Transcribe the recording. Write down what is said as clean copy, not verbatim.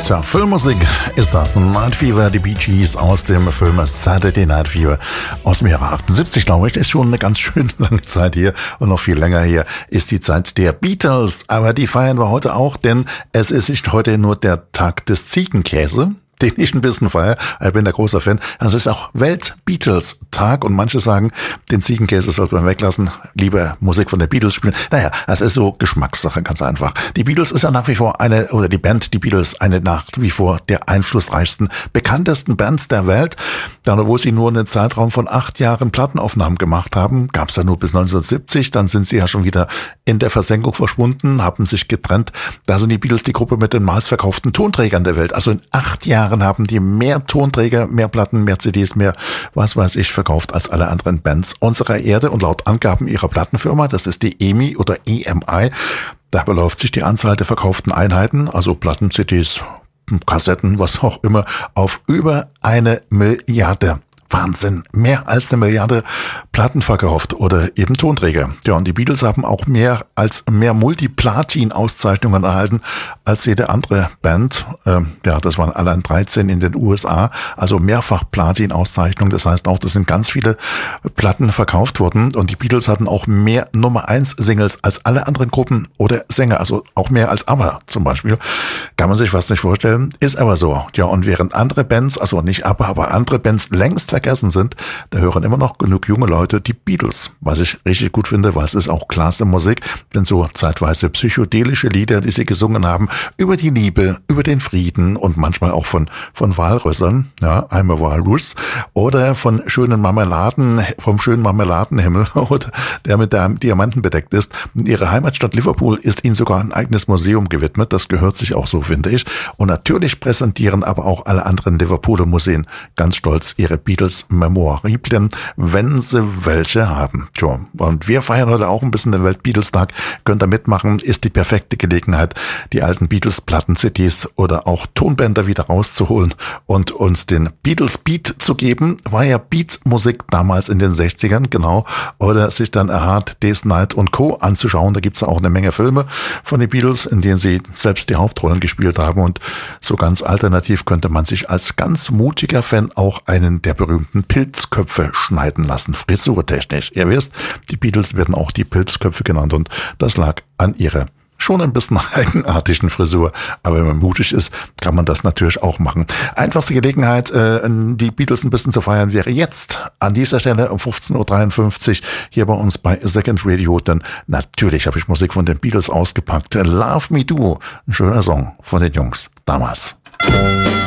Tja, Filmmusik ist das. Night Fever, die Bee Gees aus dem Film Saturday Night Fever aus dem Jahre 78, glaube ich. Das ist schon eine ganz schön lange Zeit hier und noch viel länger hier ist die Zeit der Beatles. Aber die feiern wir heute auch, denn es ist nicht heute nur der Tag des Ziegenkäse, den ich ein bisschen feiere. Ich bin der großer Fan. Es ist auch Welt-Beatles-Tag und manche sagen, den Ziegenkäse sollte man weglassen, lieber Musik von den Beatles spielen. Naja, es ist so Geschmackssache, ganz einfach. Die Beatles ist ja nach wie vor die Band, die Beatles, eine nach wie vor der einflussreichsten, bekanntesten Bands der Welt. Dann, wo sie nur einen Zeitraum von 8 Jahren Plattenaufnahmen gemacht haben, gab es ja nur bis 1970. Dann sind sie ja schon wieder in der Versenkung verschwunden, haben sich getrennt. Da sind die Beatles die Gruppe mit den meistverkauften Tonträgern der Welt. Also in 8 Jahren haben die mehr Tonträger, mehr Platten, mehr CDs, mehr was weiß ich verkauft als alle anderen Bands unserer Erde. Und laut Angaben ihrer Plattenfirma, das ist die EMI oder EMI, da beläuft sich die Anzahl der verkauften Einheiten, also Platten, CDs, Kassetten, was auch immer, auf über 1 Milliarde. Wahnsinn, mehr als 1 Milliarde Platten verkauft oder eben Tonträger. Ja, und die Beatles haben auch mehr Multiplatin-Auszeichnungen erhalten als jede andere Band. Das waren allein 13 in den USA, also mehrfach Platin-Auszeichnungen. Das heißt auch, das sind ganz viele Platten verkauft worden und die Beatles hatten auch mehr Nummer-1-Singles als alle anderen Gruppen oder Sänger, also auch mehr als ABBA zum Beispiel. Kann man sich fast nicht vorstellen, ist aber so. Ja, und während andere Bands, also nicht ABBA, aber andere Bands längst vergessen sind, da hören immer noch genug junge Leute die Beatles, was ich richtig gut finde, weil es ist auch klasse Musik, denn so zeitweise psychedelische Lieder, die sie gesungen haben, über die Liebe, über den Frieden und manchmal auch von Walrössern, ja, I'm a Walrus, oder von schönen Marmeladen, vom schönen Marmeladenhimmel, oder der mit Diamanten bedeckt ist. In ihrer Heimatstadt Liverpool ist ihnen sogar ein eigenes Museum gewidmet, das gehört sich auch so, finde ich. Und natürlich präsentieren aber auch alle anderen Liverpooler Museen ganz stolz ihre Beatles Memorabilien, wenn sie welche haben. Tja, und wir feiern heute auch ein bisschen den Welt-Beatles-Tag. Könnt ihr mitmachen, ist die perfekte Gelegenheit, die alten Beatles-Platten-CDs oder auch Tonbänder wieder rauszuholen und uns den Beatles-Beat zu geben. War ja Beat-Musik damals in den 60ern, genau. Oder sich dann A Hard Day's Night und Co. anzuschauen. Da gibt's ja auch eine Menge Filme von den Beatles, in denen sie selbst die Hauptrollen gespielt haben. Und so ganz alternativ könnte man sich als ganz mutiger Fan auch einen der berühmten Pilzköpfe schneiden lassen, frisurtechnisch. Ihr wisst, die Beatles werden auch die Pilzköpfe genannt und das lag an ihrer schon ein bisschen eigenartigen Frisur. Aber wenn man mutig ist, kann man das natürlich auch machen. Einfachste Gelegenheit, die Beatles ein bisschen zu feiern, wäre jetzt an dieser Stelle um 15.53 Uhr hier bei uns bei Second Radio. Denn natürlich habe ich Musik von den Beatles ausgepackt. Love Me Do, ein schöner Song von den Jungs damals.